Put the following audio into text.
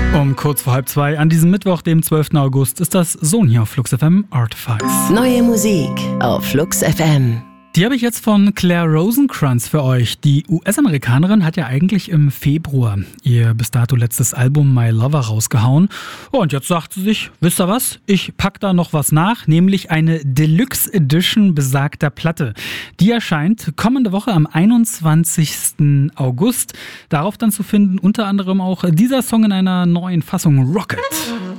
Um kurz vor 1:30 an diesem Mittwoch, dem 12. August, ist das Sohn hier auf Flux FM, Artifice. Neue Musik auf Flux FM. Die habe ich jetzt von Claire Rosencrantz für euch. Die US-Amerikanerin hat ja eigentlich im Februar ihr bis dato letztes Album My Lover rausgehauen. Und jetzt sagt sie sich, wisst ihr was? Ich pack da noch was nach, nämlich eine Deluxe Edition besagter Platte. Die erscheint kommende Woche am 21. August. Darauf dann zu finden unter anderem auch dieser Song in einer neuen Fassung, Rocket.